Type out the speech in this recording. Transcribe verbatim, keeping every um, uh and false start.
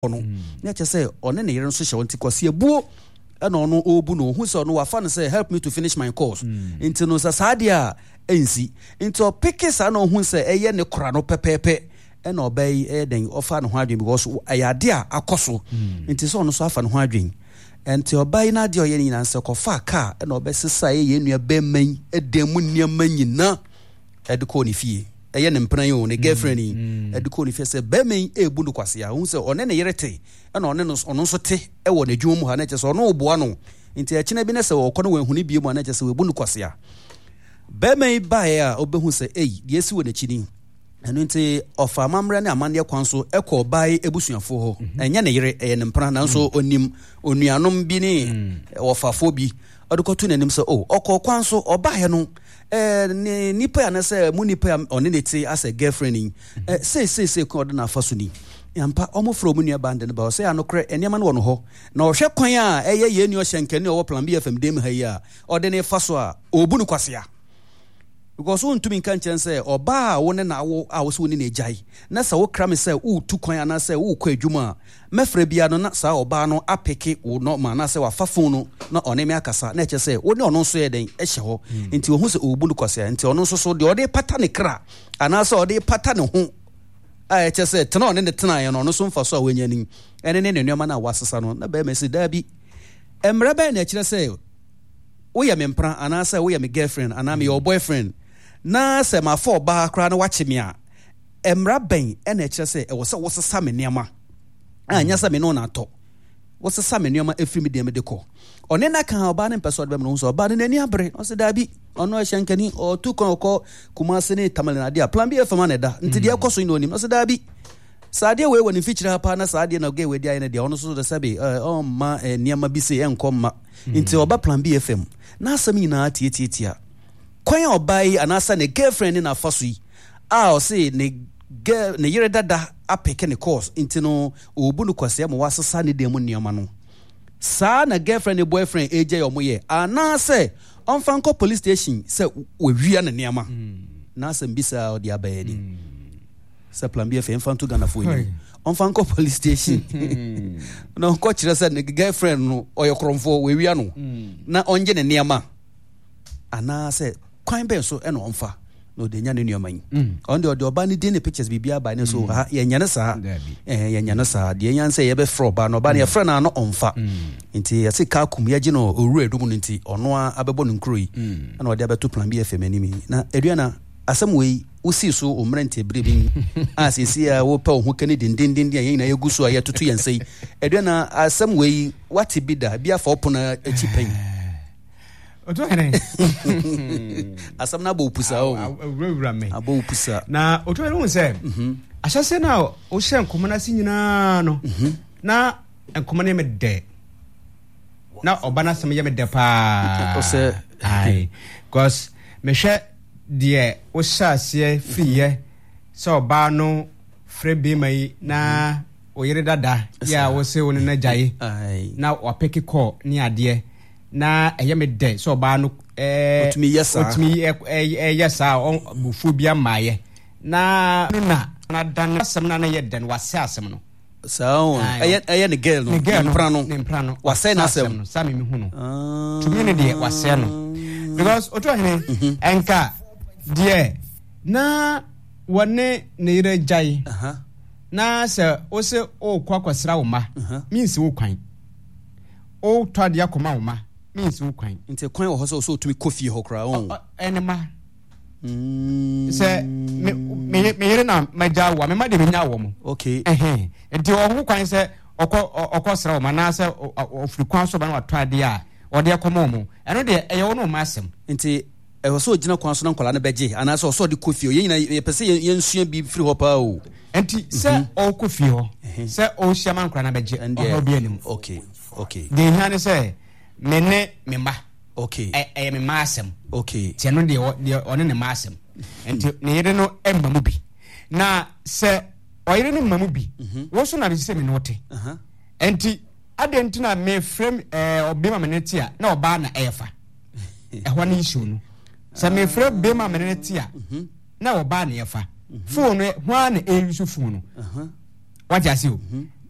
no na che say one ne yere nso hye wonti kwase ebuo and ono obu no hu say no wa fa no say help me to finish my course into no sa dia ensi into pick sa no hu say eye ne kora no pepepe and obey e den offer no ho adwen because ayade a akoso into so no so afa no ho adwen and obey na de oye ni nan say kofa car and obesesa ye nua beman edemu niam nyina ediko ni fie eye ne mpran yo ne girlfriend ni ediko ni fie say beman ebu no kwase a hu say one ne yerete and one no ono so te e wo ne dwum ha na che so no oboa no nti e kina bi ne say wo kono wan huni bi mu na che say we bu no kwase a beman ba ya obehu say ei de esi wo ne chini enu nti ofa mamre ne amande kwanso ekọ bai ebusuafo ho enye ne yere eye ne mpran na nso onim onuanom bi ne ofafo bi odekotu nanim se o okọ kwanso obahe no eh nipa na se mu nipa one ne ti as a girlfriend eh say say say ko na afaso ni yampa omo fro mu nua band ne ba say anokre enema no no ho na ohwe kwan a eye ye ni o hyenkane o plan B F M dem ha yi a ode ne faso a obu no kwasea because won tumi kan chen say oba wo ne na wo a wo so ni na ejai na sa wo kra me say wo tu kwan ana say wo kwa adwuma mefre bia no na sa oba no apeke wo no ma na say wa fafon no na one me akasa na eche say wo ne ono so ye den ehye ho nti wo hu say obu no kwasea nti ono so so de ode pata ne kra ana say ode pata ne ho a eche say tena one ne tena ye no ono so mfa so a wanya ni ene ne ne nneoma na wasesa no na ba me say da bi emre ba na kire say wo ya me mpran ana say wo ya me girlfriend ana me your boyfriend na se ma for ba kra na wache me a emra ben e na kire se e wo se wo sesa me niam anya se me no na to wo sesa me niam efiri me de me de ko one na kan oba ne peso de me no so oba ne ni abre o se da bi ono a hyenkani o tu kon ko kuma se ne tamale na dia plan B F M na da nti de ekoso ni onim o se da bi saade we woni fichira pa na saade na ge we dia ne dia ono so de sabe o ma niam bi se enkom ma nti oba plan B F M na asami na tietietia kwan obai anasa ne girlfriend na afaso yi a o say ne girl ne yere dada apeke ne course intino obu no kwase am wasesa ne dem nioma no sa na girlfriend ne boyfriend eje yo moye anase on fanko police station say we wia ne nioma na asem bisa odi abayedi sa plan B F M fanto Ghana fo yi on fanko police station no ko kire say ne girlfriend no oyokromfo we wia no na onje ne nioma anase kwan ben so e no onfa no de nya ne nuaman on de de oba ni de ne pictures bibia ba ne so ha ye nya ne sa eh ye nya ne sa de nya nse ye be fro ba no ba ne ye fro na no onfa nti ye se ka kum ye gi no oru edum no nti ono a abebo no nkroi na ode abeto plan B F M animi na eduana asem we usi so omrente brebi asisi a wo pa ho kani din din din ye na ye gusu a ye tutu ye nsei eduana asem we what be da bia fa opona achipen oto hene asam na bo pusa o awura me abo pusa na oto hene won se ahyase na o hye nkomana si nyina no na nkomana me de na obana sem ye me de pa o se ai cause me hwe de o hyase fiye so oba no frebe mai na oyere dada ya wo se woni na jaye na wapeke ko ni ade na eye me de so ba no eh otumi yesa otumi eh yesa on bufu bia maye na na na dan asem na na ye den wase asem no so eye eye ne girl no imprano imprano wase na asem no sami mi hu no tumi ne de wase no because oto hene enka de na wone ne ire jai aha na se o se o kwa kwasra wo ma means wo kwan o twade akoma wo ma means wo kwan nti kwan wo so so tumi kofi ho kra on enema mm se me me me yere na maja wo me ma de nya wo mo okay eh eh nti wo kwan se okọ okọ sra wo ma na se ofri kwan so ba na twade a ode akoma mo eno de eye wo no ma asem nti e wo so gina kwan so na nkola na beje ana se so de kofi o ye nyina ye pese ye nsua bi firi ho pa o enti se o kofi ho se o hia nkola na beje o bi anim okay okay de hia ne se me ne me ma okay eh eh me ma asem okay ti no de de one ne ma asem enti ne yere no emma mu bi na se o yere no mamu bi wo so na be se me no te aha enti ade enti na me frame eh obi ma me ne ti a na oba na efa e ho na issue no se me frame be ma me ne ti a na oba na efa phone ho na e use phone no aha waja si o